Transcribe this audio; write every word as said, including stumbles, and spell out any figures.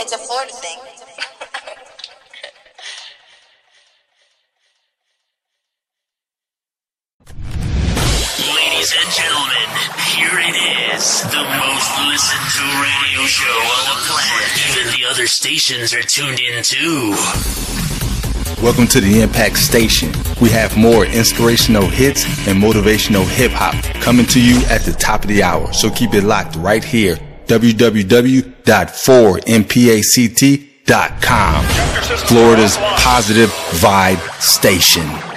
It's a Florida thing. Ladies and gentlemen, here it is, the most listened to radio show on the planet. Even the other stations are tuned in too. Welcome to the Impact Station. We have more inspirational hits and motivational hip hop coming to you at the top of the hour. So keep it locked right here. w w w dot four m pact dot com. Florida's positive vibe station.